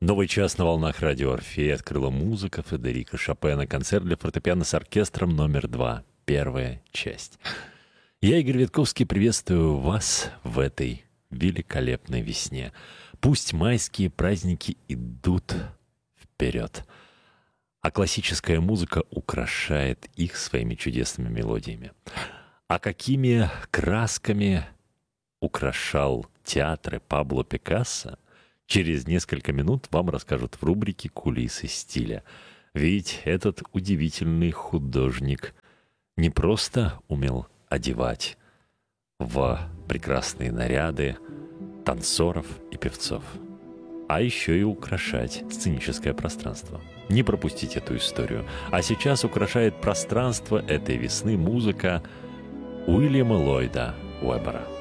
Новый час на волнах радио «Орфей» открыла музыка Фредерика Шопена. Концерт для фортепиано с оркестром номер 2. Первая часть. Я, Игорь Витковский, приветствую вас в этой великолепной весне. Пусть майские праздники идут вперед, а классическая музыка украшает их своими чудесными мелодиями. А какими красками украшал театры Пабло Пикассо, через несколько минут вам расскажут в рубрике «Кулисы стиля». Ведь этот удивительный художник не просто умел одевать в прекрасные наряды танцоров и певцов, а еще и украшать сценическое пространство. Не пропустите эту историю. А сейчас украшает пространство этой весны музыка Уильяма Ллойда Уэббера.